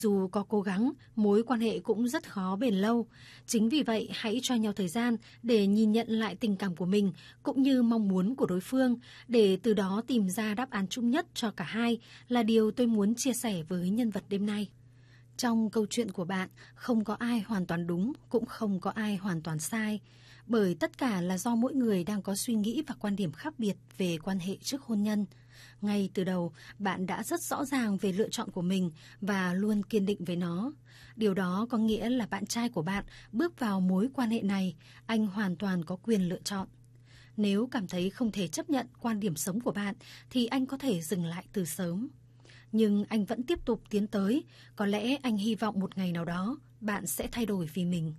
Dù có cố gắng, mối quan hệ cũng rất khó bền lâu. Chính vì vậy, hãy cho nhau thời gian để nhìn nhận lại tình cảm của mình cũng như mong muốn của đối phương, để từ đó tìm ra đáp án chung nhất cho cả hai là điều tôi muốn chia sẻ với nhân vật đêm nay. Trong câu chuyện của bạn, không có ai hoàn toàn đúng, cũng không có ai hoàn toàn sai, bởi tất cả là do mỗi người đang có suy nghĩ và quan điểm khác biệt về quan hệ trước hôn nhân. Ngay từ đầu, bạn đã rất rõ ràng về lựa chọn của mình và luôn kiên định với nó. Điều đó có nghĩa là bạn trai của bạn bước vào mối quan hệ này, anh hoàn toàn có quyền lựa chọn. Nếu cảm thấy không thể chấp nhận quan điểm sống của bạn, thì anh có thể dừng lại từ sớm. Nhưng anh vẫn tiếp tục tiến tới, có lẽ anh hy vọng một ngày nào đó bạn sẽ thay đổi vì mình.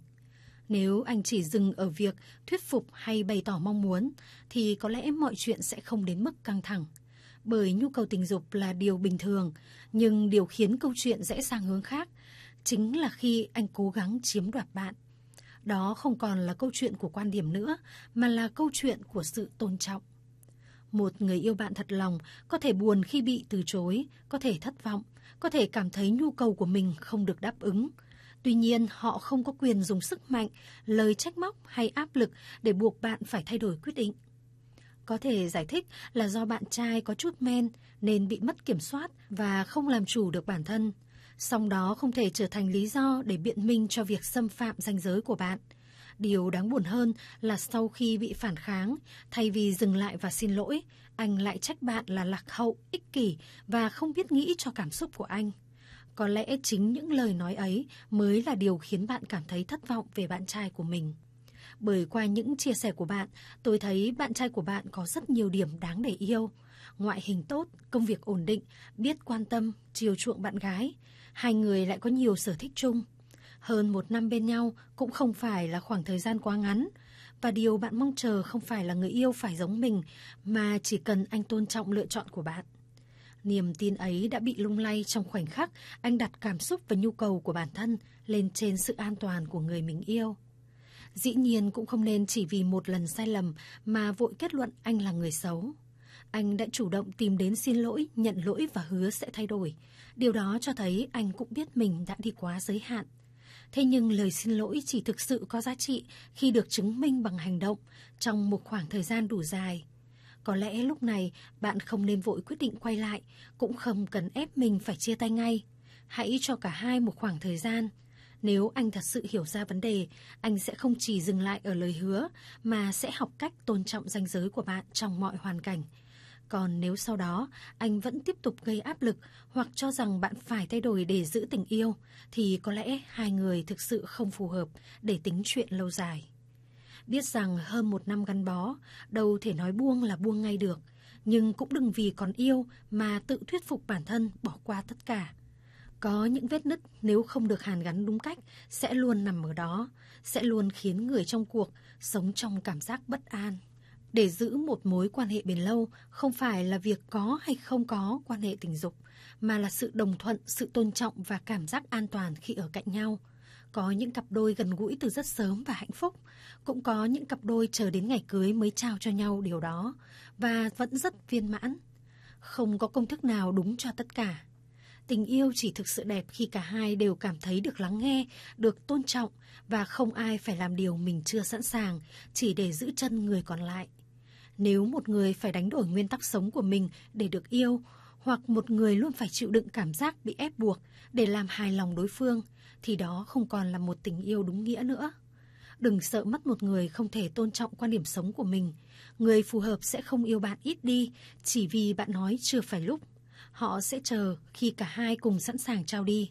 Nếu anh chỉ dừng ở việc thuyết phục hay bày tỏ mong muốn, thì có lẽ mọi chuyện sẽ không đến mức căng thẳng. Bởi nhu cầu tình dục là điều bình thường, nhưng điều khiến câu chuyện rẽ sang hướng khác chính là khi anh cố gắng chiếm đoạt bạn. Đó không còn là câu chuyện của quan điểm nữa, mà là câu chuyện của sự tôn trọng. Một người yêu bạn thật lòng có thể buồn khi bị từ chối, có thể thất vọng, có thể cảm thấy nhu cầu của mình không được đáp ứng. Tuy nhiên, họ không có quyền dùng sức mạnh, lời trách móc hay áp lực để buộc bạn phải thay đổi quyết định. Có thể giải thích là do bạn trai có chút men nên bị mất kiểm soát và không làm chủ được bản thân. Song đó không thể trở thành lý do để biện minh cho việc xâm phạm ranh giới của bạn. Điều đáng buồn hơn là sau khi bị phản kháng, thay vì dừng lại và xin lỗi, anh lại trách bạn là lạc hậu, ích kỷ và không biết nghĩ cho cảm xúc của anh. Có lẽ chính những lời nói ấy mới là điều khiến bạn cảm thấy thất vọng về bạn trai của mình. Bởi qua những chia sẻ của bạn, tôi thấy bạn trai của bạn có rất nhiều điểm đáng để yêu. Ngoại hình tốt, công việc ổn định, biết quan tâm, chiều chuộng bạn gái. Hai người lại có nhiều sở thích chung. Hơn 1 năm bên nhau cũng không phải là khoảng thời gian quá ngắn. Và điều bạn mong chờ không phải là người yêu phải giống mình, mà chỉ cần anh tôn trọng lựa chọn của bạn. Niềm tin ấy đã bị lung lay trong khoảnh khắc anh đặt cảm xúc và nhu cầu của bản thân lên trên sự an toàn của người mình yêu. Dĩ nhiên cũng không nên chỉ vì một lần sai lầm mà vội kết luận anh là người xấu. Anh đã chủ động tìm đến xin lỗi, nhận lỗi và hứa sẽ thay đổi. Điều đó cho thấy anh cũng biết mình đã đi quá giới hạn. Thế nhưng lời xin lỗi chỉ thực sự có giá trị khi được chứng minh bằng hành động trong một khoảng thời gian đủ dài. Có lẽ lúc này bạn không nên vội quyết định quay lại, cũng không cần ép mình phải chia tay ngay. Hãy cho cả hai một khoảng thời gian. Nếu anh thật sự hiểu ra vấn đề, anh sẽ không chỉ dừng lại ở lời hứa, mà sẽ học cách tôn trọng ranh giới của bạn trong mọi hoàn cảnh. Còn nếu sau đó anh vẫn tiếp tục gây áp lực hoặc cho rằng bạn phải thay đổi để giữ tình yêu, thì có lẽ hai người thực sự không phù hợp để tính chuyện lâu dài. Biết rằng hơn 1 năm gắn bó, đâu thể nói buông là buông ngay được, nhưng cũng đừng vì còn yêu mà tự thuyết phục bản thân bỏ qua tất cả. Có những vết nứt nếu không được hàn gắn đúng cách sẽ luôn nằm ở đó, sẽ luôn khiến người trong cuộc sống trong cảm giác bất an. Để giữ một mối quan hệ bền lâu không phải là việc có hay không có quan hệ tình dục, mà là sự đồng thuận, sự tôn trọng và cảm giác an toàn khi ở cạnh nhau. Có những cặp đôi gần gũi từ rất sớm và hạnh phúc, cũng có những cặp đôi chờ đến ngày cưới mới trao cho nhau điều đó và vẫn rất viên mãn. Không có công thức nào đúng cho tất cả. Tình yêu chỉ thực sự đẹp khi cả hai đều cảm thấy được lắng nghe, được tôn trọng và không ai phải làm điều mình chưa sẵn sàng chỉ để giữ chân người còn lại. Nếu một người phải đánh đổi nguyên tắc sống của mình để được yêu, hoặc một người luôn phải chịu đựng cảm giác bị ép buộc để làm hài lòng đối phương, thì đó không còn là một tình yêu đúng nghĩa nữa. Đừng sợ mất một người không thể tôn trọng quan điểm sống của mình. Người phù hợp sẽ không yêu bạn ít đi chỉ vì bạn nói chưa phải lúc. Họ sẽ chờ khi cả hai cùng sẵn sàng trao đi.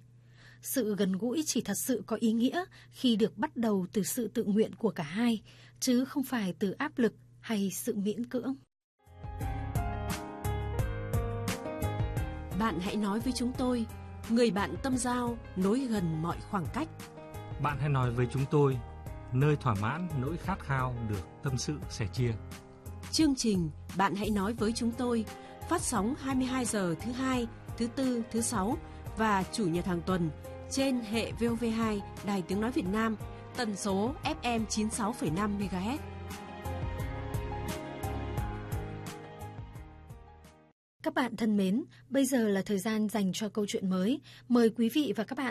Sự gần gũi chỉ thật sự có ý nghĩa khi được bắt đầu từ sự tự nguyện của cả hai, chứ không phải từ áp lực hay sự miễn cưỡng. Bạn hãy nói với chúng tôi, người bạn tâm giao nối gần mọi khoảng cách. Bạn hãy nói với chúng tôi, nơi thỏa mãn nỗi khát khao được tâm sự sẻ chia. Chương trình Bạn hãy nói với chúng tôi phát sóng 22 giờ thứ Hai, thứ Tư, thứ Sáu và Chủ nhật hàng tuần trên hệ VOV2 Đài Tiếng Nói Việt Nam, tần số FM 96,5 MHz. Các Các bạn thân mến, bây giờ là thời gian dành cho câu chuyện mới. Mời quý vị và các bạn